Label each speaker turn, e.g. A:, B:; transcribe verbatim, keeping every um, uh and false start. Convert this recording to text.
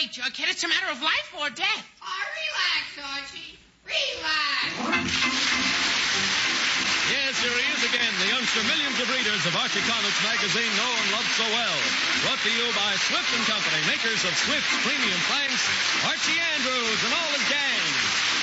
A: uh, kid, it's a matter of life or death.
B: Oh, relax, Archie. Relax.
C: Yes, here he is again, the youngster millions of readers of Archie Comics magazine know and love so well. Brought to you by Swift and Company, makers of Swift's premium planks, Archie Andrews and all his gang.